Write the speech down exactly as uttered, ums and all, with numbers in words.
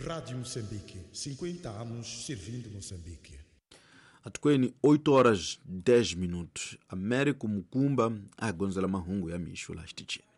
Rádio Moçambique, cinquenta anos servindo Moçambique. Atukweni oito horas dez minutos. Américo Mukumba a Gonzalo Mahungu ya misho la chitichini.